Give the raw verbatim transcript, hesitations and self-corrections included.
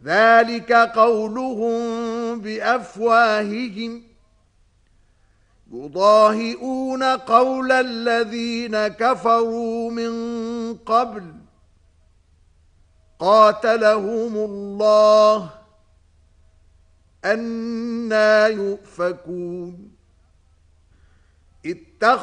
ذلك قولهم بأفواههم يضاهئون قول الذين كفروا من قبل قاتلهم الله أنى يؤفكون. اتخذوا